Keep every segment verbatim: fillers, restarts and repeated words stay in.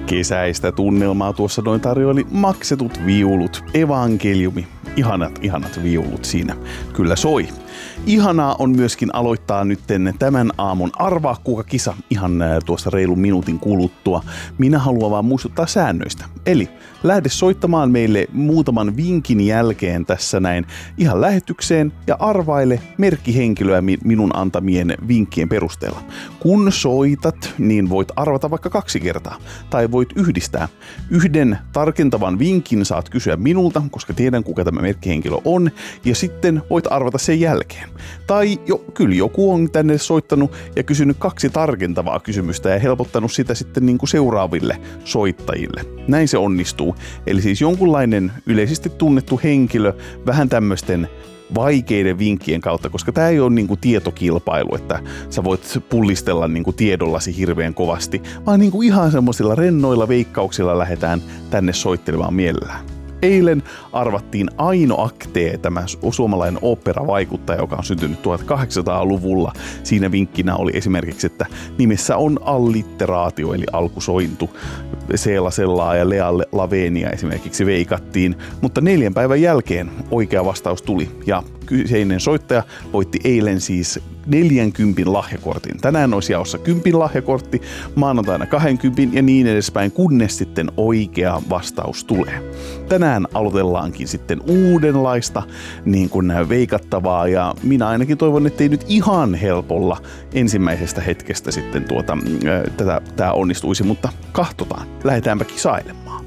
Kesäistä tunnelmaa tuossa noin tarjoili maksetut viulut, evankeliumi. Ihanat, ihanat viulut siinä kyllä soi. Ihanaa on myöskin aloittaa nytten tämän aamun Arvaa kuka kisa ihan tuossa reilun minuutin kuluttua. Minä haluan vaan muistuttaa säännöistä. Eli lähde soittamaan meille muutaman vinkin jälkeen tässä näin ihan lähetykseen ja arvaile merkkihenkilöä minun antamien vinkkien perusteella. Kun soitat, niin voit arvata vaikka kaksi kertaa tai voit yhdistää. Yhden tarkentavan vinkin saat kysyä minulta, koska tiedän kuka tämä merkkihenkilö on, ja sitten voit arvata sen jälkeen. Tai jo, kyllä joku on tänne soittanut ja kysynyt kaksi tarkentavaa kysymystä ja helpottanut sitä sitten niin kuin seuraaville soittajille. Näin se onnistuu. Eli siis jonkunlainen yleisesti tunnettu henkilö vähän tämmöisten vaikeiden vinkkien kautta, koska tämä ei ole niinku tietokilpailu, että sä voit pullistella niinku tiedollasi hirveän kovasti, vaan niinku ihan semmoisilla rennoilla veikkauksilla lähdetään tänne soittelemaan mielellään. Eilen arvattiin Aino Aktee, tämä suomalainen oopperavaikuttaja, joka on syntynyt tuhatkahdeksansataaluvulla. Siinä vinkkinä oli esimerkiksi, että nimessä on allitteraatio, eli alkusointu. Seela Sellaa ja Lea Lavenia esimerkiksi veikattiin, mutta neljän päivän jälkeen oikea vastaus tuli. Ja kyseinen soittaja voitti eilen siis neljänkympin lahjakortin. Tänään olisi jaossa kympin lahjakortti, maanantaina kahdenkympin ja niin edespäin, kunnes sitten oikea vastaus tulee. Tänään aloitellaankin sitten uudenlaista niin kuin veikattavaa ja minä ainakin toivon, että ei nyt ihan helpolla ensimmäisestä hetkestä sitten tuota, tätä, tämä onnistuisi, mutta katsotaan. Lähdetäänpä kisailemaan.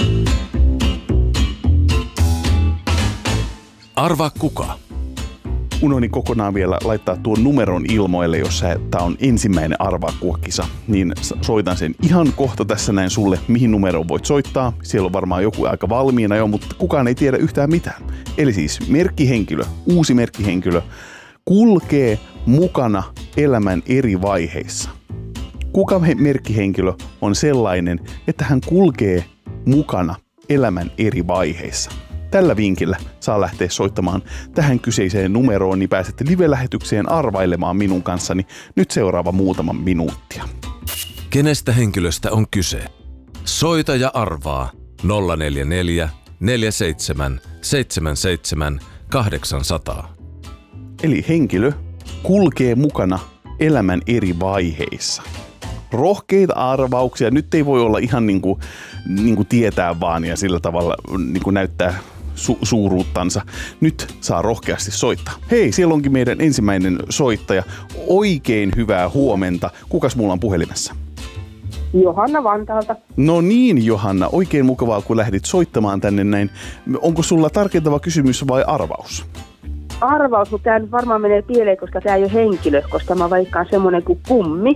Arvaa kuka? Unohdin kokonaan vielä laittaa tuon numeron ilmoille, jos tämä on ensimmäinen Arvaa kuka -kisa, niin soitan sen ihan kohta tässä näin sulle, mihin numeroon voit soittaa. Siellä on varmaan joku aika valmiina jo, mutta kukaan ei tiedä yhtään mitään. Eli siis merkkihenkilö, uusi merkkihenkilö, kulkee mukana elämän eri vaiheissa. Kuka merkkihenkilö on sellainen, että hän kulkee mukana elämän eri vaiheissa? Tällä vinkillä saa lähteä soittamaan tähän kyseiseen numeroon, niin pääsette live-lähetykseen arvailemaan minun kanssani nyt seuraava muutaman minuuttia. Kenestä henkilöstä on kyse? Soita ja arvaa nolla neljä neljä neljä seitsemän seitsemän seitsemän kahdeksan nolla nolla. Eli henkilö kulkee mukana elämän eri vaiheissa. Rohkeita arvauksia. Nyt ei voi olla ihan niin kuin, niin kuin tietää vaan ja sillä tavalla niin kuin näyttää su- suuruuttansa. Nyt saa rohkeasti soittaa. Hei, siellä onkin meidän ensimmäinen soittaja. Oikein hyvää huomenta. Kukas mulla on puhelimessa? Johanna Vantaalta. No niin, Johanna. Oikein mukavaa, kun lähdit soittamaan tänne näin. Onko sulla tarkentava kysymys vai arvaus? Arvaus, mutta tämä nyt varmaan menee pieleen, koska tämä ei ole henkilö, koska mä vaikkaan semmoinen kuin kummi.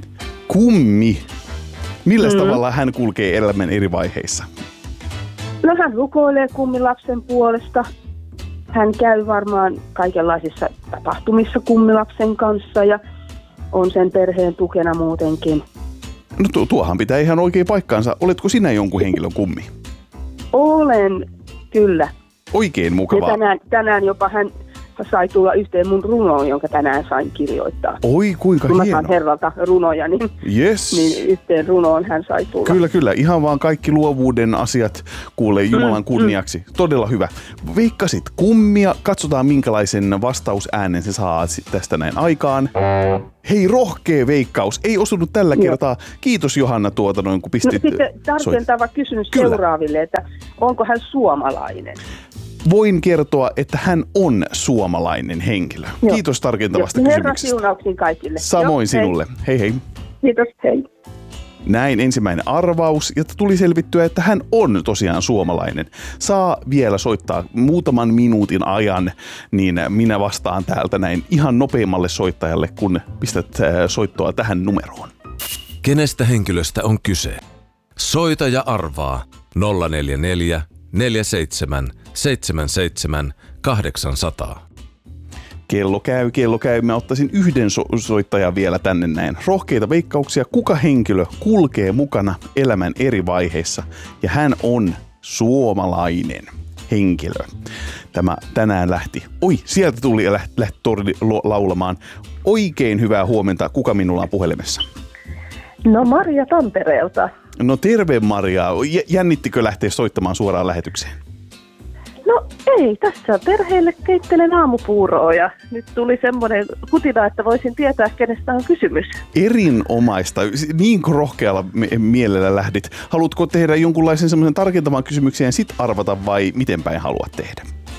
Kummi? Millä mm. tavalla hän kulkee elämän eri vaiheissa? No hän rukoilee kummilapsen puolesta. Hän käy varmaan kaikenlaisissa tapahtumissa kummilapsen kanssa ja on sen perheen tukena muutenkin. No tu- tuohan pitää ihan oikein paikkaansa. Oletko sinä jonkun henkilön kummi? Olen, kyllä. Oikein mukavaa. Ja tänään, tänään jopa hän sai tulla yhteen mun runoon, jonka tänään sain kirjoittaa. Oi, kuinka Kun hienoa. mä saan herralta runoja, niin, yes. niin yhteen runoon hän sai tulla. Kyllä, kyllä. Ihan vaan kaikki luovuuden asiat kuulee Jumalan kunniaksi. Mm. Todella hyvä. Veikkasit kummia. Katsotaan, minkälaisen vastausäänen se saa tästä näin aikaan. Hei, rohkea veikkaus. Ei osunut tällä kertaa. Kiitos Johanna tuota noin, kun pistit... No sitten tarkentava kysymys Kyllä. seuraaville, että onko hän suomalainen? Voin kertoa, että hän on suomalainen henkilö. Joo. Kiitos tarkentavasta Joo. kysymyksestä. Herra siunauksin kaikille. Samoin Joo, sinulle. Hei hei. Kiitos, hei. Näin ensimmäinen arvaus, ja tuli selvittyä, että hän on tosiaan suomalainen. Saa vielä soittaa muutaman minuutin ajan, niin minä vastaan täältä näin ihan nopeimmalle soittajalle, kun pistät soittoa tähän numeroon. Kenestä henkilöstä on kyse? Soita ja arvaa nolla neljä neljä neljä seitsemän seitsemän seitsemän kahdeksan nolla nolla. Kello käy, kello käy. Mä ottaisin yhden so- soittajan vielä tänne näin. Rohkeita veikkauksia. Kuka henkilö kulkee mukana elämän eri vaiheissa? Ja hän on suomalainen henkilö. Tämä tänään lähti. Oi, sieltä tuli ja lähti, lähti torni laulamaan. Oikein hyvää huomenta. Kuka minulla on puhelimessa? No Maria Tampereelta. No terve Maria. Jännittikö lähteä soittamaan suoraan lähetykseen? No ei, tässä perheelle keittelen aamupuuroa ja nyt tuli semmoinen kutina, että voisin tietää, kenestä on kysymys. Erinomaista. Niin rohkealla mielellä lähdit. Haluatko tehdä jonkunlaisen semmoisen tarkentavan kysymyksen ja sit arvata vai miten päin haluat tehdä?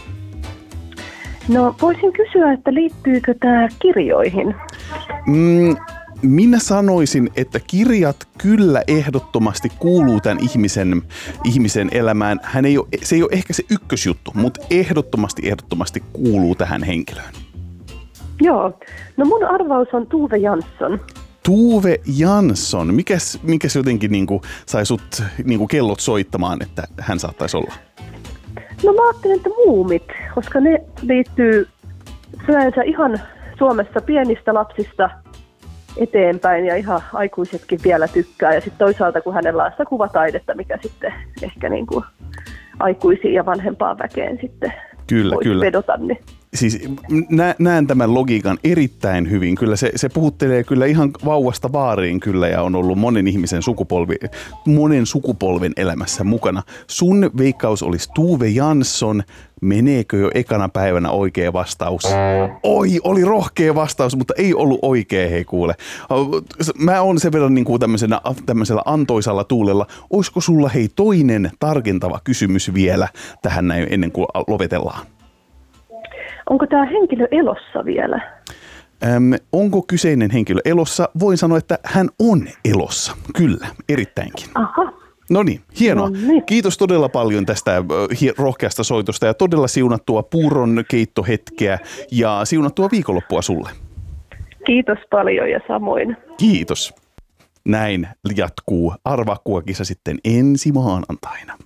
No voisin kysyä, että liittyykö tämä kirjoihin? Mm, minä sanoisin, että kirjat kyllä ehdottomasti kuuluu tämän ihmisen, ihmisen elämään. Hän ei ole, se ei ole ehkä se ykkösjuttu, mutta ehdottomasti, ehdottomasti kuuluu tähän henkilöön. Joo. No mun arvaus on Tuve Jansson. Tuve Jansson. Mikäs, mikäs jotenkin niinku sai sut niinku kellot soittamaan, että hän saattaisi olla? No mä ajattelen, että muumit, koska ne liittyy yleensä ihan Suomessa pienistä lapsista eteenpäin ja ihan aikuisetkin vielä tykkää. Ja sitten toisaalta, kun hänellä on sitä kuvataidetta, mikä sitten ehkä niin kuin aikuisiin ja vanhempaan väkeen sitten kyllä, voisi kyllä. vedota. Niin. Siis nä- näen tämän logiikan erittäin hyvin. Kyllä se, se puhuttelee kyllä ihan vauvasta vaariin kyllä ja on ollut monen ihmisen sukupolvi, monen sukupolven elämässä mukana. Sun veikkaus olisi Tuve Jansson. Meneekö jo ekana päivänä oikea vastaus? Oi, oli rohkea vastaus, mutta ei ollut oikea, hei kuule. Mä oon sen verran niin kuin tämmöisellä, tämmöisellä antoisalla tuulella. Olisiko sulla hei toinen tarkentava kysymys vielä tähän näin ennen kuin lopetellaan? Onko tämä henkilö elossa vielä? Öm, onko kyseinen henkilö elossa? Voin sanoa, että hän on elossa. Kyllä, erittäinkin. Aha. No niin, hienoa. No niin. Kiitos todella paljon tästä rohkeasta soitosta ja todella siunattua puuron keittohetkeä ja siunattua viikonloppua sulle. Kiitos paljon ja samoin. Kiitos. Näin jatkuu Arvaa kuka -kisa sitten ensi maanantaina.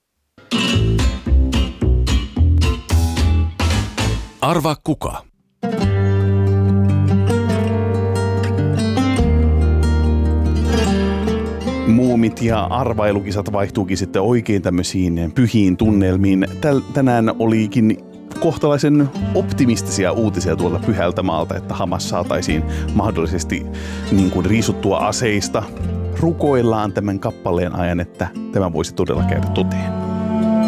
Arvaa kuka. Muumit ja arvailukisat vaihtuukin sitten oikein tämmöisiin pyhiin tunnelmiin. Täl, tänään olikin kohtalaisen optimistisia uutisia tuolta Pyhältä maalta, että Hamas saataisiin mahdollisesti niin kuin riisuttua aseista. Rukoillaan tämän kappaleen ajan, että tämä voisi todella käydä toteen.